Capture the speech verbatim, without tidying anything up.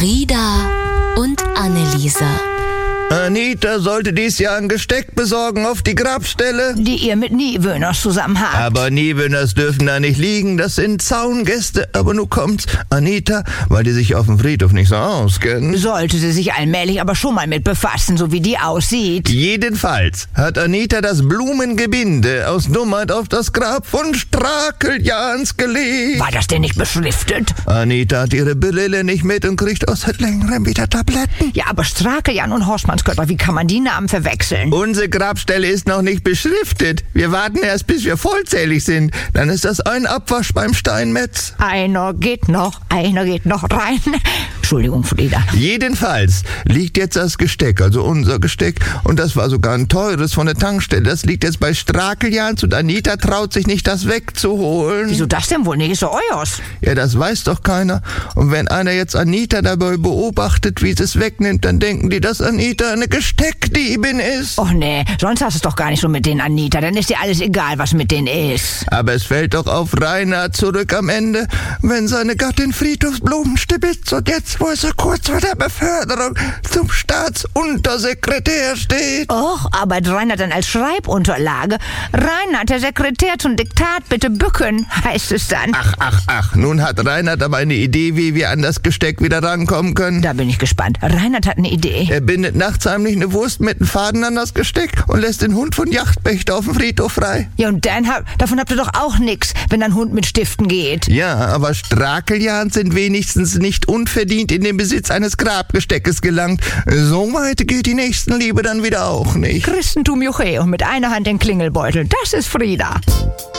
Frieda und Anneliese. Anita sollte dies Jahr ein Gesteck besorgen auf die Grabstelle. Die ihr mit Niewöhners zusammen habt. Aber Niewöhners dürfen da nicht liegen, das sind Zaungäste. Aber nun kommt's, Anita, weil die sich auf dem Friedhof nicht so auskennen. Sollte sie sich allmählich aber schon mal mit befassen, so wie die aussieht. Jedenfalls hat Anita das Blumengebinde aus Dummheit auf das Grab von Strakeljans gelegt. War das denn nicht beschriftet? Anita hat ihre Brille nicht mit und kriegt aus seit längerem wieder Tabletten. Ja, aber Strakeljan und Horstmannsgötter, wie kann man die Namen verwechseln? Unsere Grabstelle ist noch nicht beschriftet. Wir warten erst, bis wir vollzählig sind. Dann ist das ein Abwasch beim Steinmetz. Einer geht noch, einer geht noch rein. Entschuldigung, Frieda. Jedenfalls liegt jetzt das Gesteck, also unser Gesteck, und das war sogar ein teures von der Tankstelle. Das liegt jetzt bei Strakeljans und Anita traut sich nicht, das wegzuholen. Wieso das denn wohl nicht? Ist doch euers. Ja, das weiß doch keiner. Und wenn einer jetzt Anita dabei beobachtet, wie sie es wegnimmt, dann denken die, dass Anita eine Gesteckdiebin ist. Och nee, sonst hast du es doch gar nicht so mit denen, Anita. Dann ist dir alles egal, was mit denen ist. Aber es fällt doch auf Reinhard zurück am Ende, wenn seine Gattin Friedhofsblumen stibitzt und jetzt, wo es so kurz vor der Beförderung zum Staatsuntersekretär steht. Och, aber Reinhard dann als Schreibunterlage. Reinhard, der Sekretär zum Diktat, bitte bücken, heißt es dann. Ach, ach, ach, nun hat Reinhard aber eine Idee, wie wir an das Gesteck wieder rankommen können. Da bin ich gespannt. Reinhard hat eine Idee. Er bindet nachts heimlich eine Wurst mit einem Faden an das Gesteck und lässt den Hund von Yachtbächter auf dem Friedhof frei. Ja, und dann, davon habt ihr doch auch nix, wenn ein Hund mit Stiften geht. Ja, aber Strakeljans sind wenigstens nicht unverdient in den Besitz eines Grabgesteckes gelangt. So weit geht die Nächstenliebe dann wieder auch nicht. Christentum Juche und mit einer Hand den Klingelbeutel. Das ist Frieda.